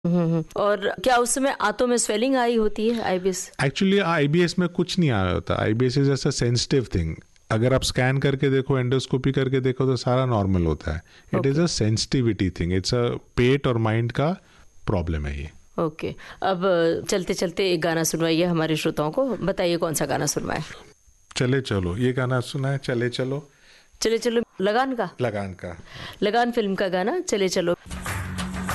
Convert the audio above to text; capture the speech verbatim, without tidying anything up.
हम्म हम्म। और क्या उस समय आंतों में स्वेलिंग आई होती है आईबीएस? एक्चुअली आईबीएस में कुछ नहीं आया होता। आईबीएस इज ऐसा सेंसिटिव थिंग। अगर आप स्कैन करके देखो, एंडोस्कोपी करके देखो तो सारा नॉर्मल होता है। It is okay a sensitivity thing. It's a पेट और माइंड का प्रॉब्लम है ये। ओके। अब चलते चलते एक गाना सुनवाइए हमारे श्रोताओं को। बताइए कौन सा गाना सुनवाए? चले चलो, ये गाना सुना है, चले चलो। चले चलो लगान का? लगान का। लगान फिल्म का गाना चले चलो।